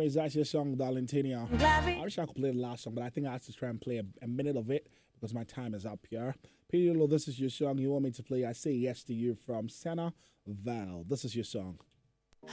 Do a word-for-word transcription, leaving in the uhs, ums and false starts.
Anyways, that's your song, Valentino. I wish I could play the last song, but I think I have to try and play a, a minute of it because my time is up here. Piolo, this is your song. You want me to play I Say Yes to You from Senna Val. This is your song.